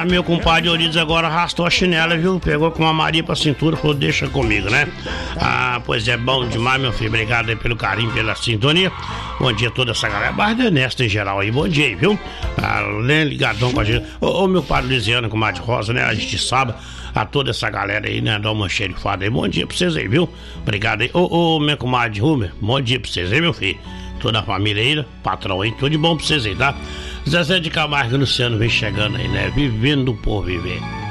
meu compadre Eurides agora arrastou a chinela, viu? Pegou com uma Maria pra cintura, falou, deixa comigo, né? Pois é, bom demais, meu filho. Obrigado aí pelo carinho, pela sintonia. Bom dia a toda essa galera. Barra Nesta em geral aí, bom dia aí, viu? Ligadão com a gente. Ô, meu padre Luiziano, com o Mate Rosa, né? A gente sabe a toda essa galera aí, né? Dá uma xerifada aí. Bom dia pra vocês aí, viu? Obrigado aí. Ô, minha comadre Rumer, bom dia pra vocês aí, meu filho. Toda a família aí, né? Patrão aí, tudo de bom pra vocês aí, tá? Zezé de Camargo e Luciano vem chegando aí, né? Vivendo o povo viver.